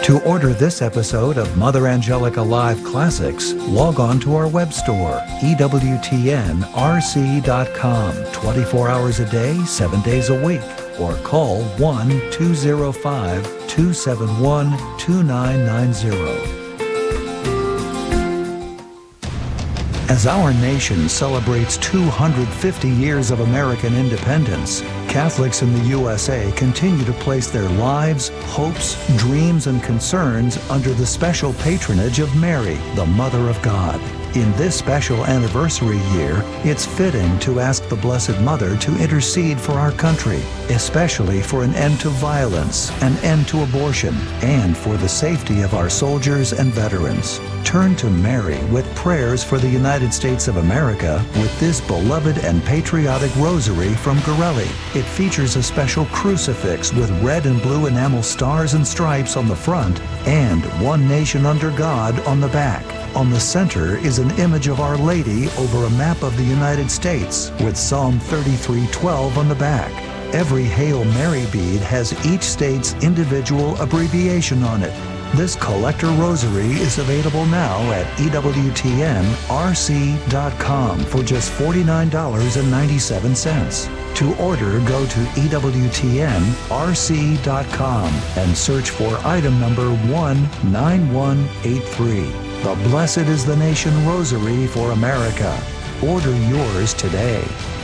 To order this episode of Mother Angelica Live Classics, log on to our web store, EWTNRC.com, 24 hours a day, 7 days a week, or call 1-205-271-2990. As our nation celebrates 250 years of American independence, Catholics in the USA continue to place their lives, hopes, dreams, and concerns under the special patronage of Mary, the Mother of God. In this special anniversary year, it's fitting to ask the Blessed Mother to intercede for our country, especially for an end to violence, an end to abortion, and for the safety of our soldiers and veterans. Turn to Mary with prayers for the United States of America with this beloved and patriotic rosary from Gorelli. It features a special crucifix with red and blue enamel stars and stripes on the front and One Nation Under God on the back. On the center is an image of Our Lady over a map of the United States with Psalm 33:12 on the back. Every Hail Mary bead has each state's individual abbreviation on it. This collector rosary is available now at EWTNRC.com for just $49.97. To order, go to EWTNRC.com and search for item number 19183. The Blessed is the Nation Rosary for America. Order yours today.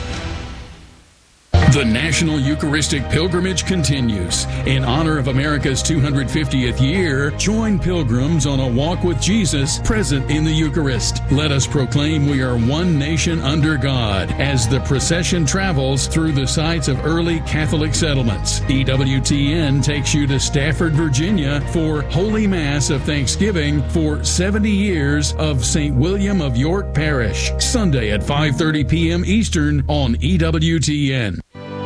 The National Eucharistic Pilgrimage continues. In honor of America's 250th year, join pilgrims on a walk with Jesus present in the Eucharist. Let us proclaim we are one nation under God as the procession travels through the sites of early Catholic settlements. EWTN takes you to Stafford, Virginia for Holy Mass of Thanksgiving for 70 years of St. William of York Parish, Sunday at 5:30 p.m. Eastern on EWTN.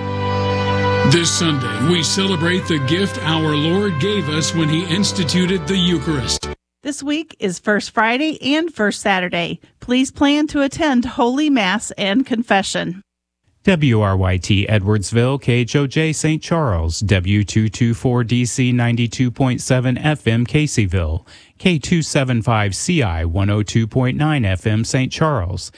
This Sunday, we celebrate the gift our Lord gave us when He instituted the Eucharist. This week is First Friday and First Saturday. Please plan to attend Holy Mass and Confession. WRYT Edwardsville, KHOJ St. Charles, W224DC 92.7 FM Caseyville, K275CI 102.9 FM St. Charles,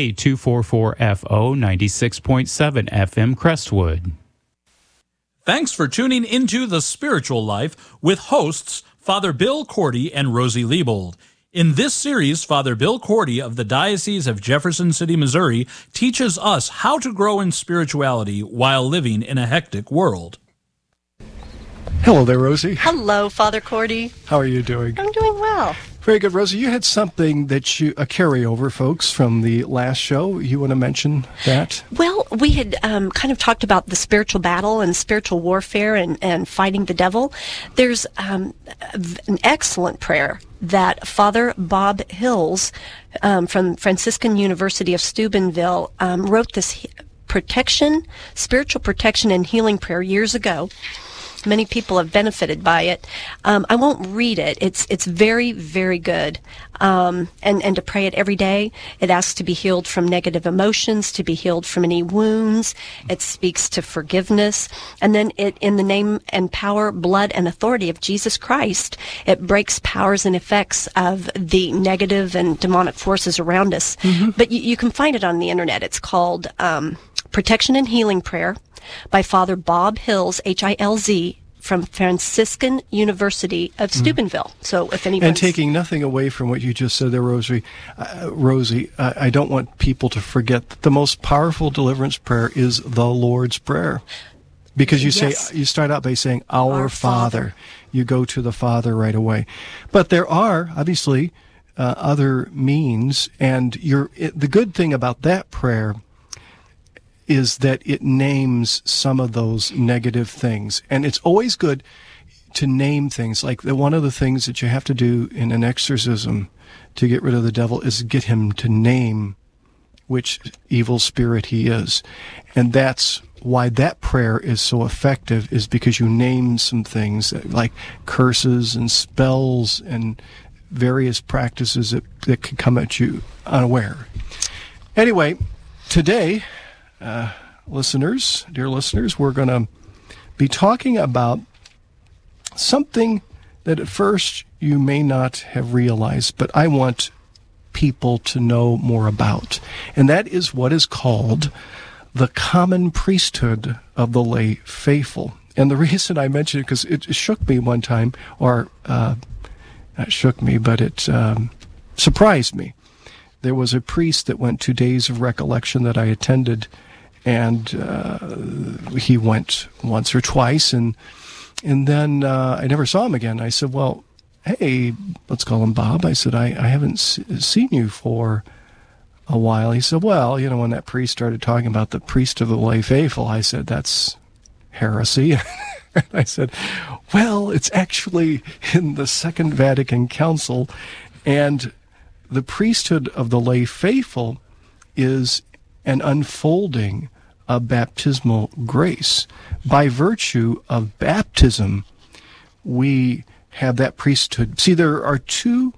K244FO 96.7 FM Crestwood. Thanks for tuning into The Spiritual Life with hosts Father Bill Cordy and Rosie Liebold. In this series, Father Bill Cordy of the Diocese of Jefferson City, Missouri, teaches us how to grow in spirituality while living in a hectic world. Hello there, Rosie. Hello, Father Cordy. How are you doing? I'm doing well. Very good, Rosie. You had something that a carryover, folks, from the last show. You want to mention that? Well, we had kind of talked about the spiritual battle and spiritual warfare and fighting the devil. There's an excellent prayer that Father Bob Hills from Franciscan University of Steubenville wrote this spiritual protection and healing prayer years ago. Many people have benefited by it. I won't read it. It's very, very good. And to pray it every day. It asks to be healed from negative emotions, to be healed from any wounds. It speaks to forgiveness. And then in the name and power, blood, and authority of Jesus Christ, it breaks powers and effects of the negative and demonic forces around us. Mm-hmm. But you can find it on the internet. It's called Protection and Healing Prayer by Father Bob Hills, Hilz, from Franciscan University of Steubenville. So if anyone... And taking nothing away from what you just said there, Rosie, I don't want people to forget that the most powerful deliverance prayer is the Lord's Prayer. Because you start out by saying, Our Father. You go to the Father right away. But there are, obviously, other means, and the good thing about that prayer is that it names some of those negative things. And it's always good to name things. Like one of the things that you have to do in an exorcism to get rid of the devil is get him to name which evil spirit he is. And that's why that prayer is so effective, is because you name some things like curses and spells and various practices that can come at you unaware. Anyway, today... dear listeners, we're going to be talking about something that at first you may not have realized, but I want people to know more about. And that is what is called the common priesthood of the lay faithful. And the reason I mention it, because it shook me one time, or not shook me, but it surprised me. There was a priest that went to Days of Recollection that I attended, and he went once or twice, and then I never saw him again. I said, well, hey, let's call him Bob. I said, I haven't seen you for a while. He said, well, when that priest started talking about the priest of the lay faithful, I said, that's heresy. I said, well, it's actually in the Second Vatican Council, and the priesthood of the lay faithful is an unfolding of baptismal grace. By virtue of baptism, we have that priesthood. See, there are two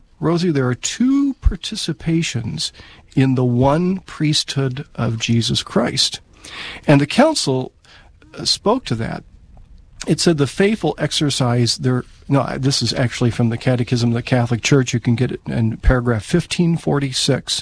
participations in the one priesthood of Jesus Christ. And the council spoke to that. It said the faithful exercise their... No, this is actually from the Catechism of the Catholic Church. You can get it in paragraph 1546.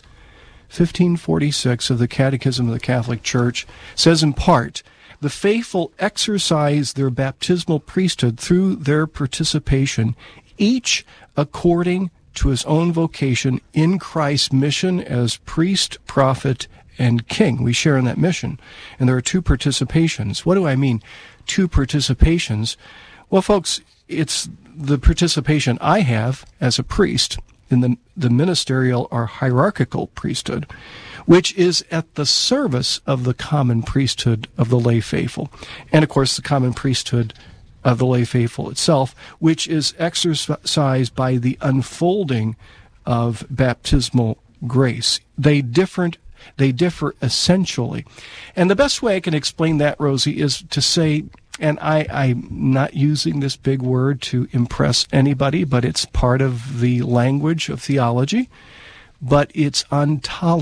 1546 of the Catechism of the Catholic Church says in part, the faithful exercise their baptismal priesthood through their participation, each according to his own vocation in Christ's mission as priest, prophet, and king. We share in that mission. And there are two participations. What do I mean, two participations? Well, folks, it's the participation I have as a priest in the ministerial or hierarchical priesthood, which is at the service of the common priesthood of the lay faithful. And, of course, the common priesthood of the lay faithful itself, which is exercised by the unfolding of baptismal grace. They differ essentially. And the best way I can explain that, Rosie, is to say, and I'm not using this big word to impress anybody, but it's part of the language of theology, but it's an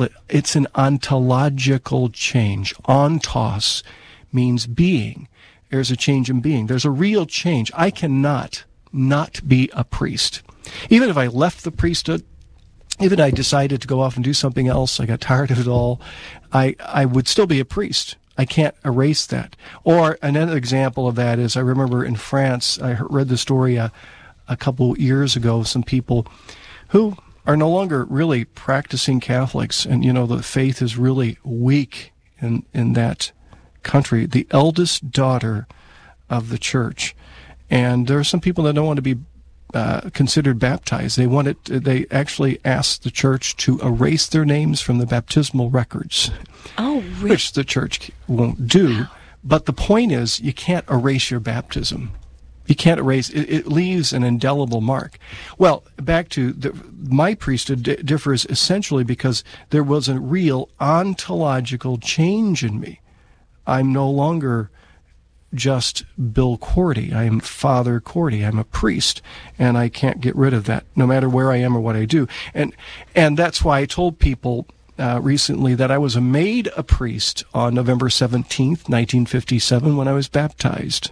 ontological change. Ontos means being. There's a change in being. There's a real change. I cannot not be a priest. Even if I left the priesthood, even if I decided to go off and do something else, I got tired of it all, I would still be a priest. I can't erase that. Or another example of that is, I remember in France, I read the story a couple years ago, some people who are no longer really practicing Catholics, and the faith is really weak in that country. The eldest daughter of the church, and there are some people that don't want to be considered baptized. They actually asked the church to erase their names from the baptismal records. Oh, really? Which the church won't do. Wow. But the point is, you can't erase your baptism. You can't erase it. It leaves an indelible mark. Well, back to my priesthood differs essentially because there was a real ontological change in me. I'm no longer just Bill Cordy. I am Father Cordy. I'm a priest, and I can't get rid of that, no matter where I am or what I do. And that's why I told people recently that I was made a priest on November 17th, 1957, when I was baptized.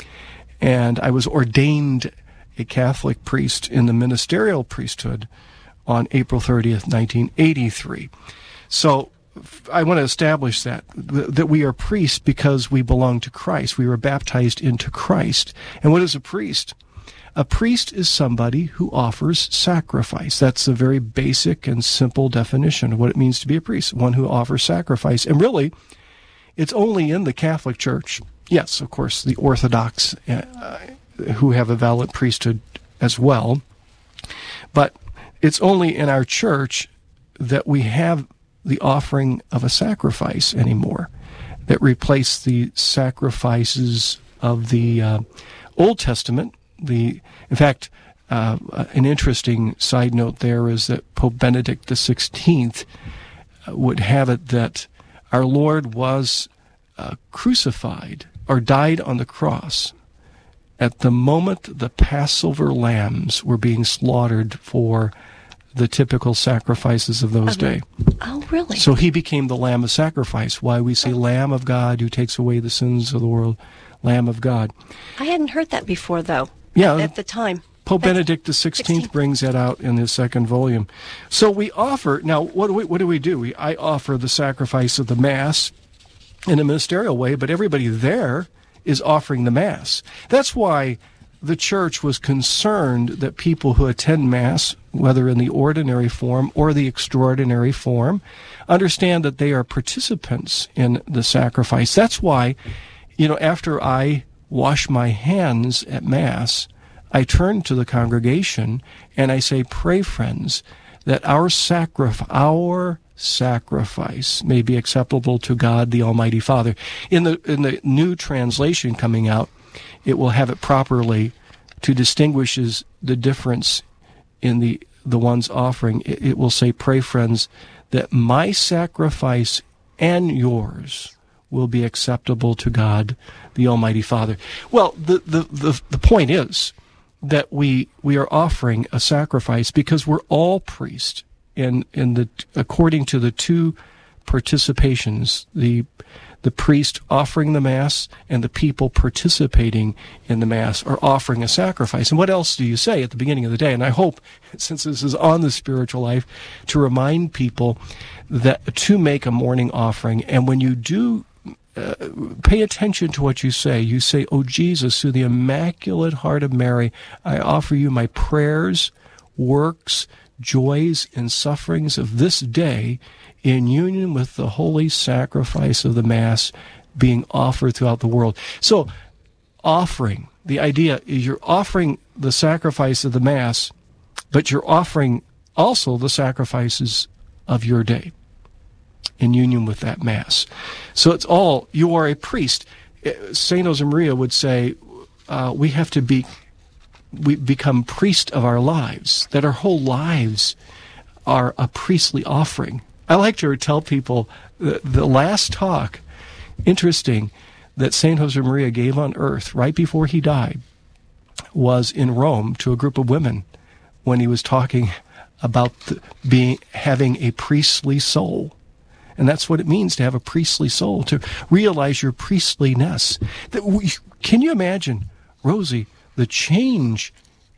And I was ordained a Catholic priest in the ministerial priesthood on April 30th, 1983. So I want to establish that we are priests because we belong to Christ. We were baptized into Christ. And what is a priest? A priest is somebody who offers sacrifice. That's a very basic and simple definition of what it means to be a priest, one who offers sacrifice. And really, it's only in the Catholic Church. Yes, of course, the Orthodox who have a valid priesthood as well. But it's only in our church that we have the offering of a sacrifice anymore, that replace the sacrifices of the Old Testament. In fact, an interesting side note there is that Pope Benedict XVI would have it that our Lord was crucified or died on the cross at the moment the Passover lambs were being slaughtered for the typical sacrifices of those days. Oh, really? So he became the Lamb of sacrifice. Why we say Lamb of God who takes away the sins of the world, Lamb of God. I hadn't heard that before, though. Yeah. At the time. Pope Benedict XVI brings that out in his second volume. So we offer, now what do we do? I offer the sacrifice of the Mass in a ministerial way, but everybody there is offering the Mass. That's why the Church was concerned that people who attend Mass, whether in the ordinary form or the extraordinary form, understand that they are participants in the sacrifice. That's why, after I wash my hands at Mass, I turn to the congregation and I say, pray, friends, that our sacrifice may be acceptable to God, the Almighty Father. In the new translation coming out, it will have it properly to distinguishes the difference in the ones offering. It will say, pray, friends, that my sacrifice and yours will be acceptable to God, the Almighty Father. Well, the point is that we are offering a sacrifice because we're all priests according to the two participations, the priest offering the Mass and the people participating in the Mass are offering a sacrifice. And what else do you say at the beginning of the day? And I hope, since this is on the spiritual life, to remind people that to make a morning offering. And when you do, pay attention to what you say. You say, "Oh Jesus, through the Immaculate Heart of Mary, I offer you my prayers, works, joys, and sufferings of this day in union with the holy sacrifice of the Mass being offered throughout the world." So, offering, the idea is you're offering the sacrifice of the Mass, but you're offering also the sacrifices of your day in union with that Mass. So it's all, you are a priest. St. Josemaria would say, we have to we become priest of our lives, that our whole lives are a priestly offering. I like to tell people the last talk, interesting, that St. Josemaria gave on earth right before he died was in Rome to a group of women when he was talking about having a priestly soul. And that's what it means to have a priestly soul, to realize your priestliness. Can you imagine, Rosie, the change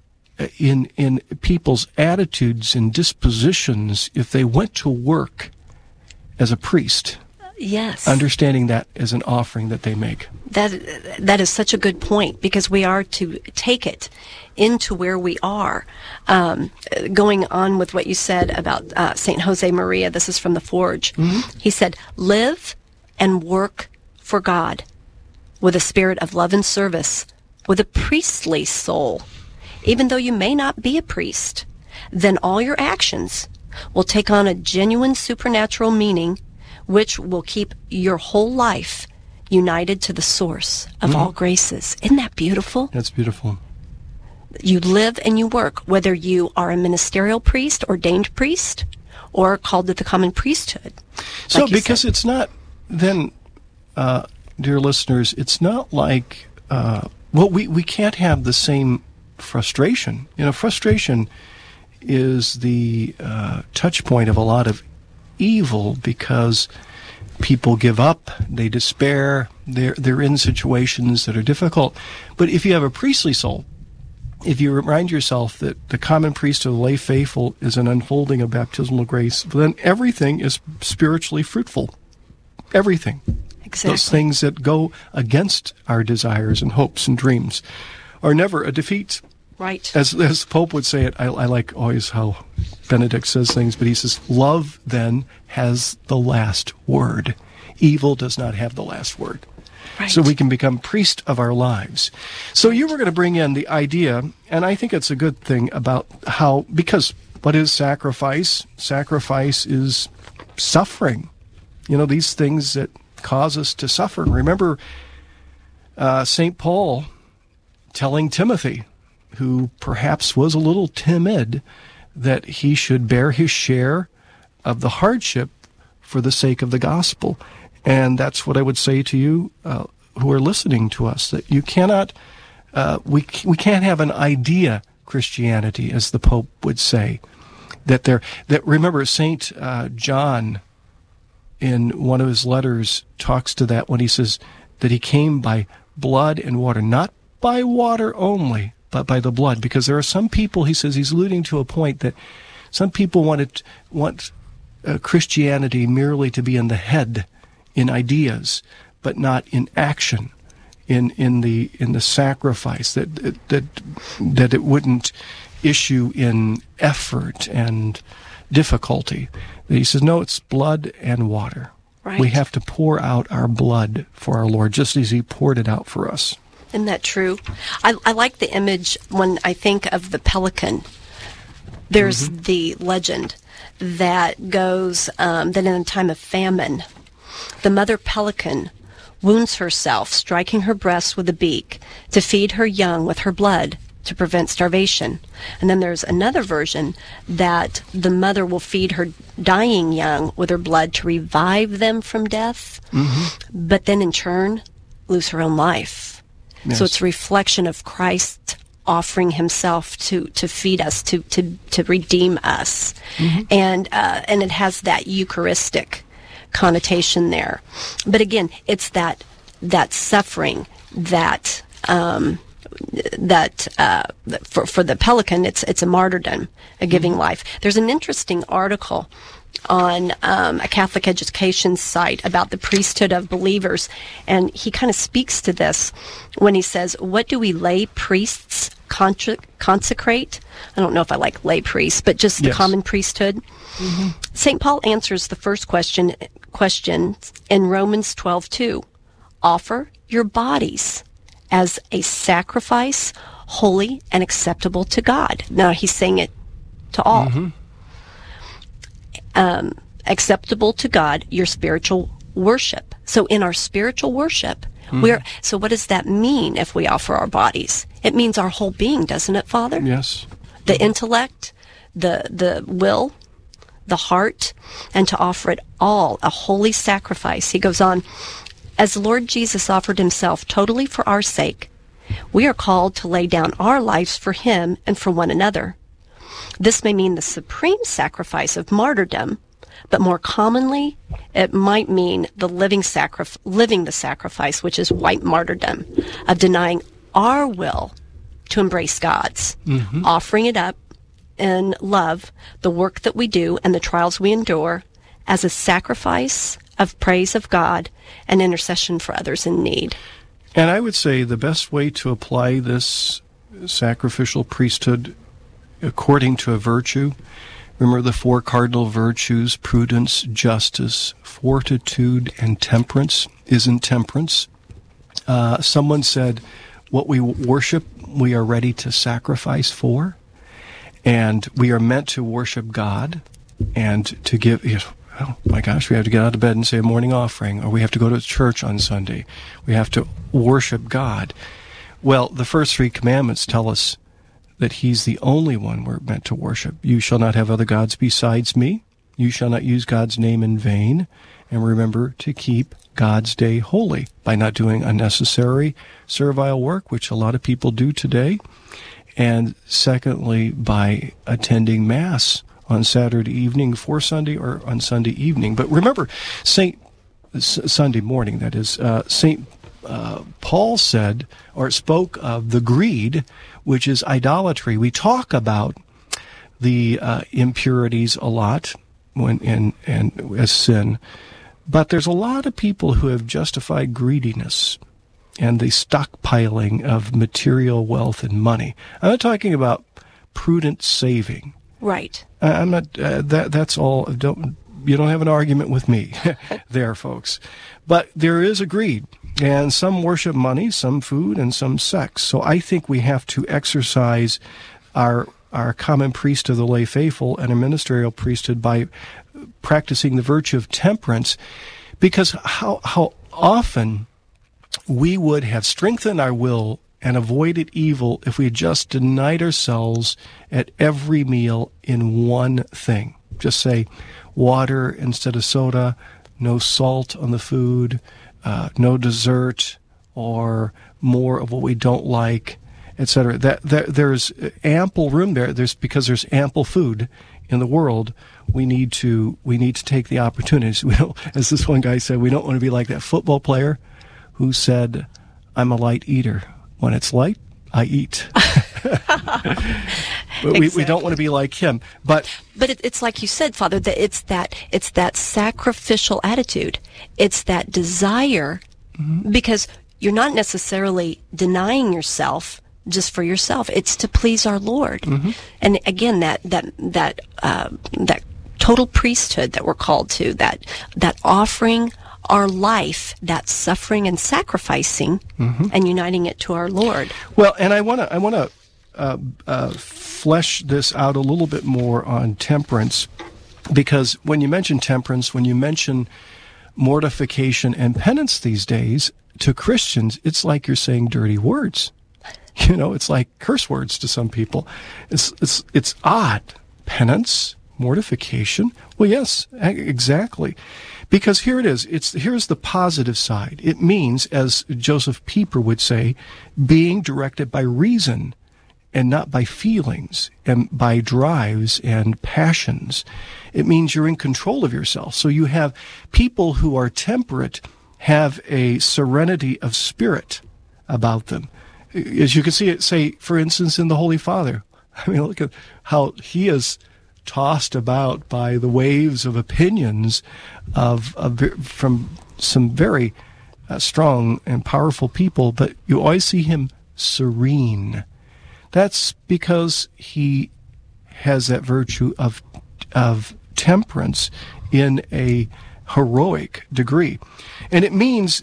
in people's attitudes and dispositions if they went to work as a priest? Yes. Understanding that as an offering that they make. That is such a good point, because we are to take it into where we are. Going on with what you said about St. Josemaria, this is from the Forge. Mm-hmm. He said, live and work for God with a spirit of love and service, with a priestly soul. Even though you may not be a priest, then all your actions will take on a genuine supernatural meaning, which will keep your whole life united to the source of all graces. Isn't that beautiful? That's beautiful. You live and you work, whether you are a ministerial priest, ordained priest, or called to the common priesthood. So because it's not, then, dear listeners, it's not like, we can't have the same frustration. Frustration is the touch point of a lot of evil, because people give up, they despair, they're in situations that are difficult. But if you have a priestly soul, if you remind yourself that the common priesthood of the lay faithful is an unfolding of baptismal grace, then everything is spiritually fruitful. Everything. Exactly. Those things that go against our desires and hopes and dreams are never a defeat. Right. As the Pope would say it, I like always how Benedict says things, but he says, love then has the last word. Evil does not have the last word. Right. So we can become priest of our lives. So you were going to bring in the idea, and I think it's a good thing about because what is sacrifice? Sacrifice is suffering. These things that cause us to suffer. Remember St. Paul telling Timothy, who perhaps was a little timid, that he should bear his share of the hardship for the sake of the gospel. And that's what I would say to you who are listening to us, that you cannot, we can't have an idea Christianity, as the Pope would say. Remember, St. John, in one of his letters, talks to that when he says that he came by blood and water, not by water only, but by the blood. Because there are some people, he says, he's alluding to a point that some people want Christianity merely to be in the head, in ideas, but not in action, in the sacrifice, that it wouldn't issue in effort and difficulty. He says, no, it's blood and water. Right. We have to pour out our blood for our Lord, just as he poured it out for us. Isn't that true? I like the image when I think of the pelican. There's the legend that goes that in a time of famine, the mother pelican wounds herself, striking her breast with a beak to feed her young with her blood to prevent starvation. And then there's another version that the mother will feed her dying young with her blood to revive them from death, but then in turn lose her own life. Yes. So it's a reflection of Christ offering himself to feed us, to redeem us. And it has that Eucharistic connotation there. But again, it's that suffering that for the pelican, it's a martyrdom, a giving life. There's an interesting article on a Catholic education site about the priesthood of believers, and he kind of speaks to this when he says, what do we lay priests consecrate? I don't know if I like lay priests, but just the common priesthood. St. Paul answers the first question in Romans 12:2. Offer your bodies as a sacrifice, holy and acceptable to God. Now he's saying it to all. Acceptable to God, your spiritual worship. So in our spiritual worship, so what does that mean if we offer our bodies? It means our whole being, doesn't it, Father? Yes. The intellect, the will, the heart, and to offer it all, a holy sacrifice. He goes on, as the Lord Jesus offered himself totally for our sake, we are called to lay down our lives for him and for one another. This may mean the supreme sacrifice of martyrdom, but more commonly, it might mean the living the sacrifice, which is white martyrdom, of denying our will to embrace God's, offering it up in love, the work that we do and the trials we endure, as a sacrifice of praise of God and intercession for others in need. And I would say the best way to apply this sacrificial priesthood according to a virtue, remember the four cardinal virtues, prudence, justice, fortitude, and temperance. Isn't temperance? Someone said, what we worship, we are ready to sacrifice for. And we are meant to worship God and to give, oh my gosh, we have to get out of bed and say a morning offering, or we have to go to church on Sunday. We have to worship God. Well, the first three commandments tell us that he's the only one we're meant to worship. You shall not have other gods besides me. You shall not use God's name in vain. And remember to keep God's day holy by not doing unnecessary servile work, which a lot of people do today. And secondly, by attending Mass on Saturday evening for Sunday or on Sunday evening. But remember, Sunday morning, that is, St. Paul said, or spoke of the greed, which is idolatry. We talk about the impurities a lot and as sin, but there's a lot of people who have justified greediness and the stockpiling of material wealth and money. I'm not talking about prudent saving. Right. I'm not. That's all. You don't have an argument with me, there, folks. But there is a greed, and some worship money, some food, and some sex. So I think we have to exercise our common priest of the lay faithful and a ministerial priesthood by practicing the virtue of temperance, because how often we would have strengthened our will and avoided evil if we had just denied ourselves at every meal in one thing. Just say water instead of soda, no salt on the food, no dessert, or more of what we don't like, etc. There's ample room there. Because there's ample food in the world. We need to take the opportunities. We don't, as this one guy said, we don't want to be like that football player who said, "I'm a light eater. When it's light, I eat." We don't want to be like him. But it's like you said, Father, that it's that sacrificial attitude. It's that desire, because you're not necessarily denying yourself just for yourself. It's to please our Lord. And again, that total priesthood that we're called to, that offering our life, that suffering and sacrificing, and uniting it to our Lord. Well, and I want to flesh this out a little bit more on temperance, because when you mention temperance, when you mention mortification and penance these days, to Christians, it's like you're saying dirty words. You know, it's like curse words to some people. It's odd. Penance, mortification. Well, yes, exactly. Because here it is. Here's the positive side. It means, as Joseph Pieper would say, being directed by reason and not by feelings and by drives and passions. It means you're in control of yourself. So you have people who are temperate have a serenity of spirit about them. As you can see it, say, for instance, in the Holy Father. I mean, look at how he is tossed about by the waves of opinions from some very strong and powerful people, but you always see him serene. That's because he has that virtue of temperance in a heroic degree. And it means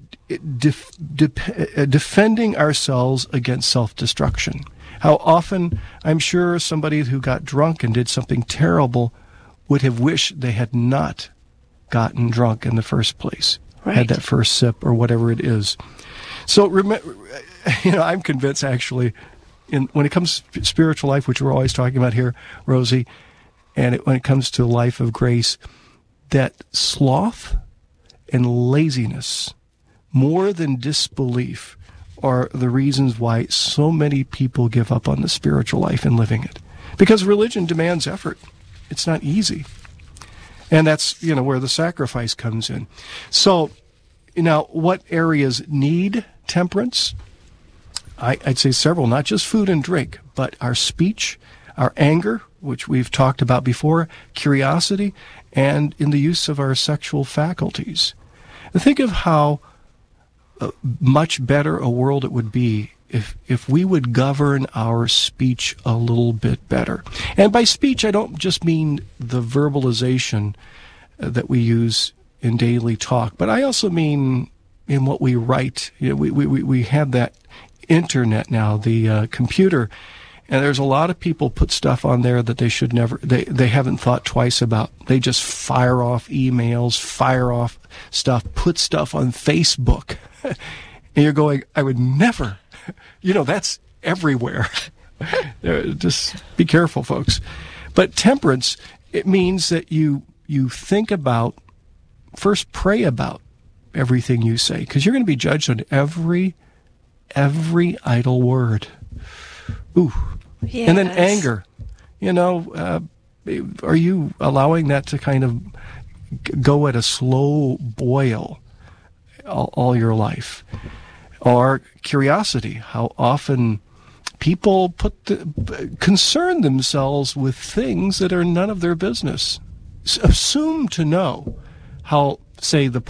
defending ourselves against self-destruction. How often, I'm sure somebody who got drunk and did something terrible would have wished they had not gotten drunk in the first place, had that first sip or whatever it is. So, I'm convinced, actually, when it comes to spiritual life, which we're always talking about here, Rosie, and when it comes to life of grace, that sloth and laziness, more than disbelief, are the reasons why so many people give up on the spiritual life and living it. Because religion demands effort. It's not easy. And that's, where the sacrifice comes in. So, now, what areas need temperance? I'd say several, not just food and drink, but our speech, our anger, which we've talked about before, curiosity, and in the use of our sexual faculties. Think of how much better a world it would be if we would govern our speech a little bit better. And by speech, I don't just mean the verbalization that we use in daily talk, but I also mean in what we write. We have that internet now, the computer, and there's a lot of people put stuff on there that they should never, they haven't thought twice about. They just fire off emails, fire off stuff, put stuff on Facebook. And you're going, I would never, that's everywhere. Just be careful, folks. But temperance, it means that you think about, first pray about everything you say, because you're going to be judged on every idle word. Ooh. Yes. And then anger. Are you allowing that to kind of go at a slow boil all your life? Or curiosity, how often people concern themselves with things that are none of their business. Assume to know how, say, the